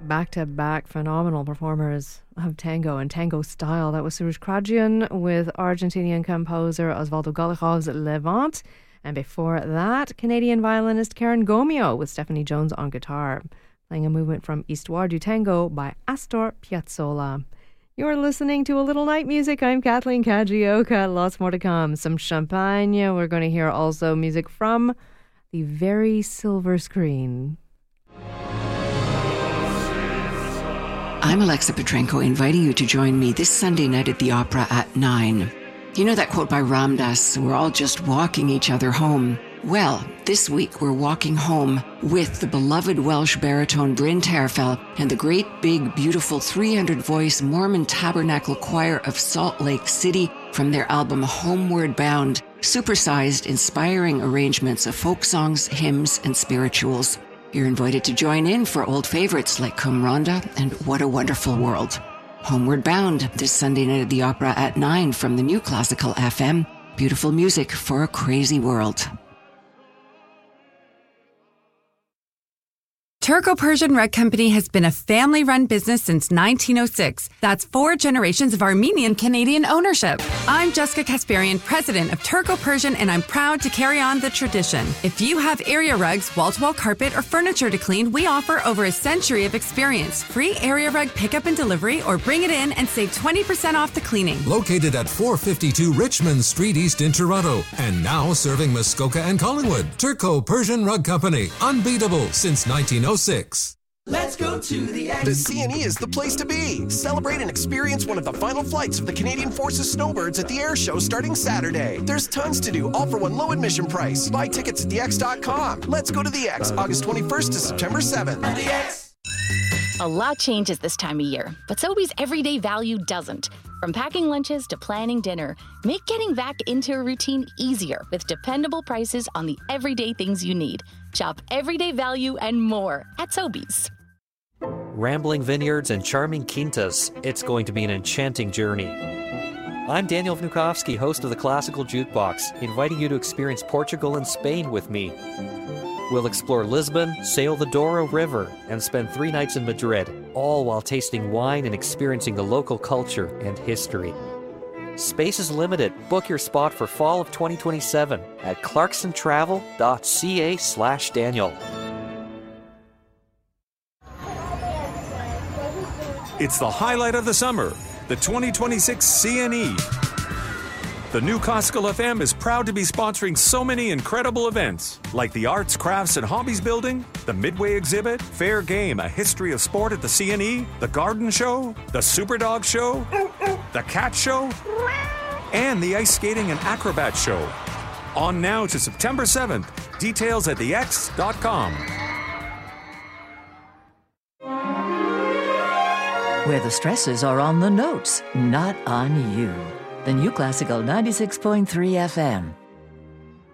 back-to-back phenomenal performers of tango and tango style. That was Suresh Kradjian with Argentinian composer Osvaldo Golichov's Levant. And before that, Canadian violinist Karen Gomio with Stephanie Jones on guitar, playing a movement from Histoire du Tango by Astor Piazzolla. You're listening to A Little Night Music. I'm Kathleen Kajioka. Lots more to come. Some champagne. We're going to hear also music from the very silver screen. I'm Alexa Petrenko, inviting you to join me this Sunday night at the Opera at 9. You know that quote by Ram Dass, we're all just walking each other home. Well, this week we're walking home with the beloved Welsh baritone Bryn Terfel and the great, big, beautiful 300-voice Mormon Tabernacle Choir of Salt Lake City from their album Homeward Bound, supersized, inspiring arrangements of folk songs, hymns, and spirituals. You're invited to join in for old favorites like Cum Ronda and What a Wonderful World. Homeward Bound, this Sunday night at the Opera at 9 from the new Classical FM. Beautiful music for a crazy world. Turco-Persian Rug Company has been a family-run business since 1906. That's 4 generations of Armenian-Canadian ownership. I'm Jessica Kasparian, president of Turco-Persian, and I'm proud to carry on the tradition. If you have area rugs, wall-to-wall carpet, or furniture to clean, we offer over a century of experience. Free area rug pickup and delivery, or bring it in and save 20% off the cleaning. Located at 452 Richmond Street East in Toronto, and now serving Muskoka and Collingwood. Turco-Persian Rug Company, unbeatable since 1906. Let's go to the X. The CNE is the place to be. Celebrate and experience one of the final flights of the Canadian Forces Snowbirds at the air show starting Saturday. There's tons to do, all for one low admission price. Buy tickets at thex.com. Let's go to the X, August 21st to September 7th. The X. A lot changes this time of year, but Sobeys everyday value doesn't. From packing lunches to planning dinner, make getting back into a routine easier with dependable prices on the everyday things you need. Shop everyday value and more at Sobeys. Rambling vineyards and charming quintas, it's going to be an enchanting journey. I'm Daniel Vnukovsky, host of the Classical Jukebox, inviting you to experience Portugal and Spain with me. We'll explore Lisbon, sail the Douro River, and spend 3 nights in Madrid, all while tasting wine and experiencing the local culture and history. Space is limited. Book your spot for fall of 2027 at clarksontravel.ca/Daniel. It's the highlight of the summer, the 2026 CNE. The new Classical FM is proud to be sponsoring so many incredible events, like the Arts, Crafts, and Hobbies Building, the Midway Exhibit, Fair Game, a history of sport at the CNE, the Garden Show, the Superdog Show, the Cat Show, and the Ice Skating and Acrobat Show. On now to September 7th. Details at thex.com. Where the stresses are on the notes, not on you. The new Classical 96.3 FM.